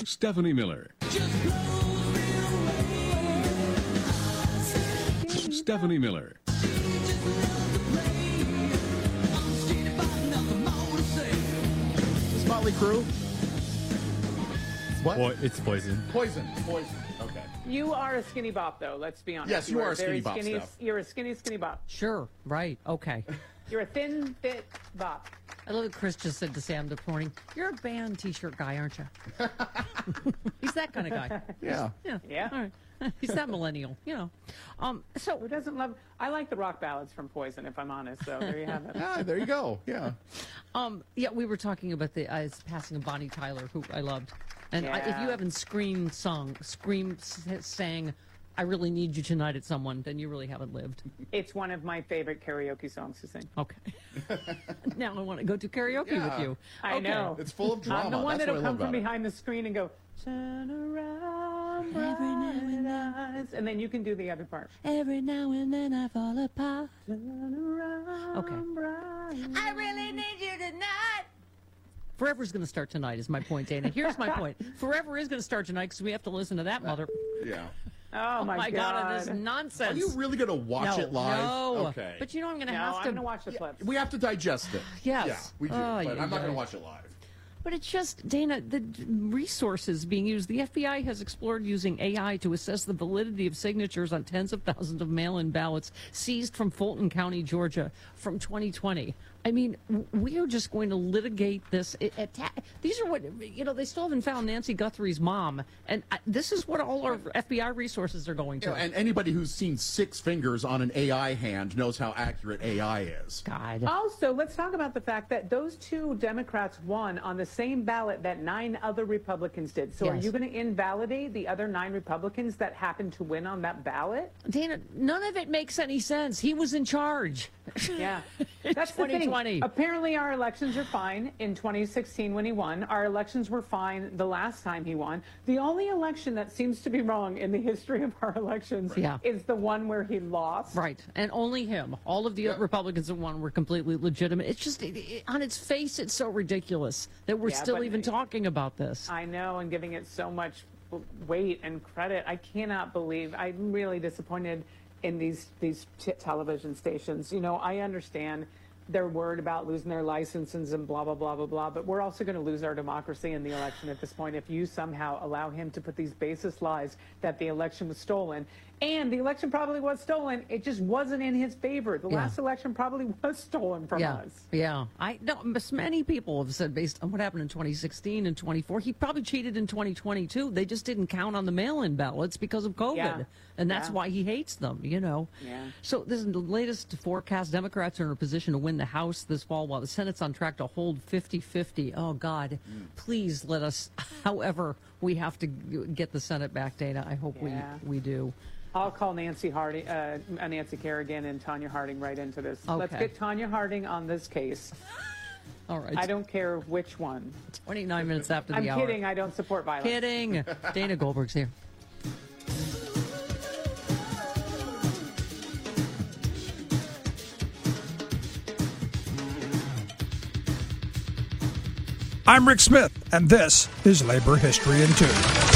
Stephanie Miller. Stephanie Miller. Is Motley Crue? What? It's Poison. Poison. Okay. You are a skinny bop, though. Let's be honest. Yes, you are a skinny bop, Steph. You're a skinny bop. Sure, right, okay. You're a thin, fit bop. I love what Chris just said to Sam this morning. You're a band T-shirt guy, aren't you? He's that kind of guy. Yeah. Yeah. All right. He's that millennial, So who doesn't love? I like the rock ballads from Poison, if I'm honest. So there you have it. Ah, there you go. Yeah. We were talking about the passing of Bonnie Tyler, who I loved, and if you haven't sang, "I Really Need You Tonight" at someone, then you really haven't lived. It's one of my favorite karaoke songs to sing. Okay. Now I want to go to karaoke with you. I know. It's full of drama. I'm the one That's that'll what I come love from about it. behind the screen and go, "Turn around, bright eyes," and then you can do the other part. Every now and then I fall apart. Turn around, Okay. bright I really need you tonight. Forever's going to start tonight is my point, Dana. Here's my point. Forever is going to start tonight because we have to listen to that mother. Yeah. Oh my God, it is Are nonsense. you really going to watch it live? No. Okay. But I'm going to No, have I'm to. going to watch the clips. We have to digest it. Yes. Yeah, we do. Oh, but yeah, I'm not going yeah. to watch it live. But it's just, Dana, the resources being used. The FBI has explored using AI to assess the validity of signatures on tens of thousands of mail-in ballots seized from Fulton County, Georgia, from 2020. I mean, we are just going to litigate this. These are what, they still haven't found Nancy Guthrie's mom. And this is what all our FBI resources are going to. And anybody who's seen 6 fingers on an AI hand knows how accurate AI is. God. Also, let's talk about the fact that those 2 Democrats won on the same ballot that 9 other Republicans did. So are Yes. you going to invalidate the other 9 Republicans that happened to win on that ballot? Dana, none of it makes any sense. He was in charge. Yeah. That's the thing. 2020. Apparently our elections are fine in 2016 when he won. Our elections were fine the last time he won. The only election that seems to be wrong in the history of our elections is the one where he lost. Right, and only him. All of the Republicans that won were completely legitimate. It's just, on its face, it's so ridiculous that we're still even talking about this. I know, and giving it so much weight and credit. I cannot believe. I'm really disappointed in these television stations. I understand they're worried about losing their licenses and blah, blah, blah, blah, blah. But we're also going to lose our democracy in the election at this point if you somehow allow him to put these baseless lies that the election was stolen. And the election probably was stolen. It just wasn't in his favor. The last election probably was stolen from us. Yeah. I know many people have said, based on what happened in 2016 and 24, he probably cheated in 2022. They just didn't count on the mail-in ballots because of COVID. Yeah. And that's why he hates them, Yeah. So this is the latest forecast. Democrats are in a position to win the House this fall while the Senate's on track to hold 50-50. Oh, God. Please let us, however, we have to get the Senate back, Dana. I hope we do. I'll call Nancy Kerrigan and Tanya Harding right into this. Okay. Let's get Tanya Harding on this case. All right. I don't care which one. 29 minutes after the I'm hour. kidding. I don't support violence. Kidding. Dana Goldberg's here. I'm Rick Smith, and this is Labor History in 2.